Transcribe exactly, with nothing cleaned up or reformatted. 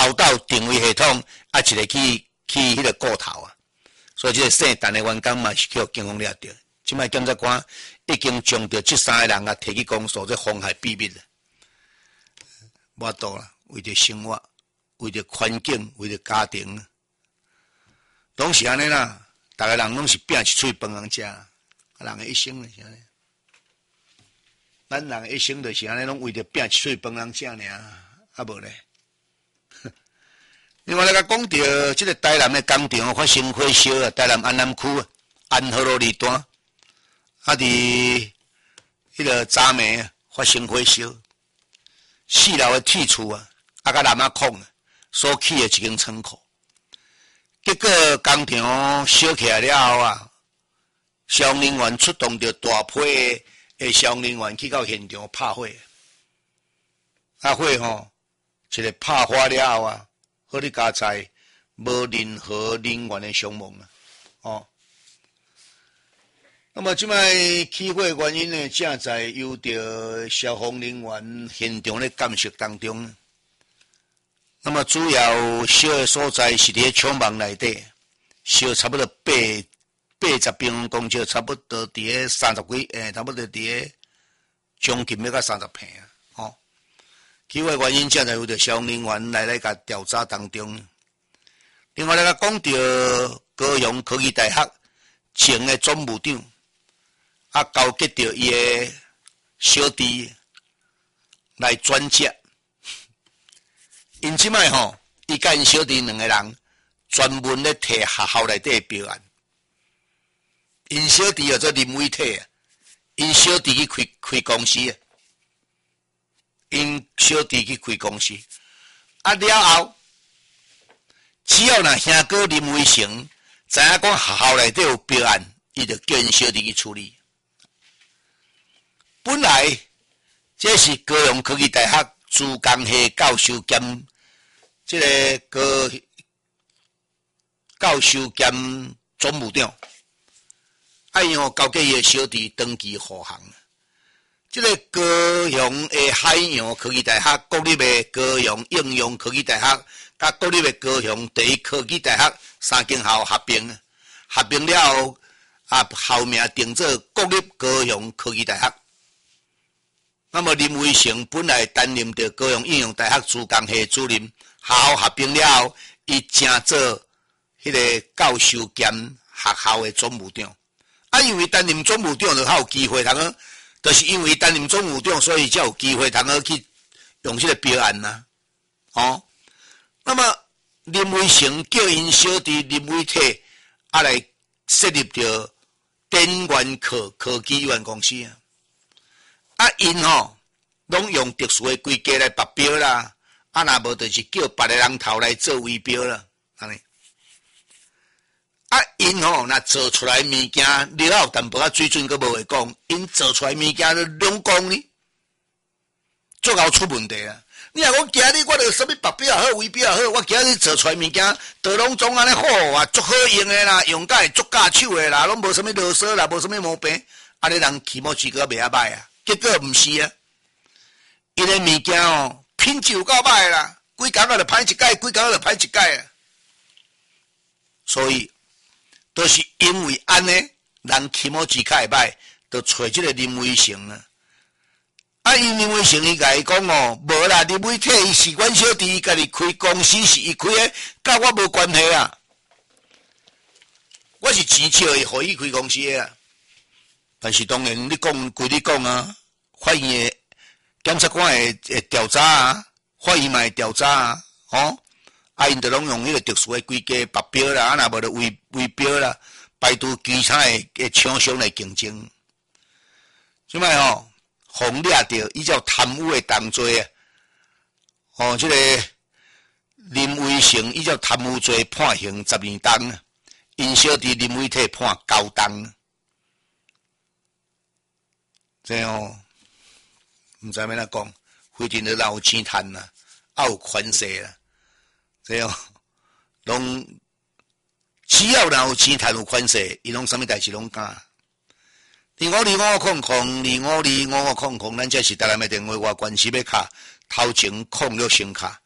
后斗定位系统啊，一个去去迄个过头啊，所以这个姓陈的员工嘛是叫警方抓到。即摆检察官已经将着这三个人啊提去公诉，这妨害秘密了。无多啦，为着生活，为着环境，为着家庭，拢是安尼啦。逐个人拢是拼一喙饭通食，人的一生就是安尼。咱人的一生就是安尼，拢为着拼一喙饭通食尔，啊无咧。另外来甲讲到即个台南的工厂发生火烧啊，台南安南区安和路二段，啊伫迄个早暝发生火烧，四楼的铁厝啊，啊甲南仔孔啊，所起的一间仓库，结果工厂烧起来了后啊，消防人员出动着大批的消防人员去到现场拍火，啊火吼，一个拍花了后啊。好哩加在无任何人员的伤亡啊！哦，那么即摆起火原因呢，正在由着消防人员现场咧监视当中。那么主要烧的所在是伫厂房内底，烧差不多八八十平方公尺，差不多伫咧三十几，诶，差不多伫咧将近要到三十平啊！哦。起火原因正在有着消防人员来来甲调查当中。另外来甲讲到高雄科技大学前的总务长，啊交结着伊的小弟来转接。因即摆吼，伊甲因小弟两个人专门咧摕学校内底的标案。因小弟叫做林伟体啊，因小弟去开开公司啊。因小弟去开公司，啊了后，只要若兄哥林伟成知影讲学校内底有标案，伊就叫因小弟去处理。本来这是高雄科技大学资工系教授兼这个高教授兼总务长，啊因吼交给伊的小弟登记护航。这个高雄的海洋科技大学、国立的高雄应用科技大学、甲国立的高雄第一科技大学三间校合并，合并了后，啊校名定做国立高雄科技大学。那么林伟成本来担任着高雄应用大学资工系主任，校合并了后，伊正做迄个教授兼学校的总务长。啊，因为担任总务长就较有机会，通个。就是因为担任总务长，所以才有机会通好去用这个标案呐、啊。哦，那么林伟成叫因小弟林伟体啊来设立着电源科科技有限公司啊。啊，因吼拢用特殊的规格来拔标啦，啊，若无就是叫别个人头来做围标啦，安尼。啊，因吼若做出来物件了后，淡薄仔水准阁无会讲，因做出来物件都两讲呢，足够出问题啊！你若讲今日我著啥物白标也好，围标也好，我今日做出来物件，都拢总安尼好啊，足好用的啦，用甲会足架手的啦，拢无啥物啰嗦啦，无啥物毛病，安尼人起码资格袂遐歹啊。结果毋是啊，因的物件哦，品质有够歹啦，规工仔就歹一届，规工仔就歹一届啊，所以。都是因为安尼，人起码只较会歹，就找这个林伟成啊。啊，因林伟成伊甲伊讲哦，无啦，林伟体伊是阮小弟，伊家己开公司是伊开的，甲我无关系啊。我是钱借伊，互伊开公司的啊。但是当然，你讲归你讲啊，法院的检察官会会调查啊，法院嘛会调查啊，哦。啊，因着拢用迄个特殊的规格白标啦，啊，若无就围围标啦，排除其他的的厂商来竞争。即摆吼，红掠着，伊叫贪污的重罪啊！哦，即、这个林伟成，伊叫贪污罪，判刑十二档啊，因小弟林伟体判九档。这哦，毋知要哪讲，非常的有钱趁啦，啊有权势啦。这样，拢只要若有钱赚有权势，伊拢啥物代志拢干。二五二五空空，二五二五空空，咱这是台南的电话，我关系要卡头前空了先卡。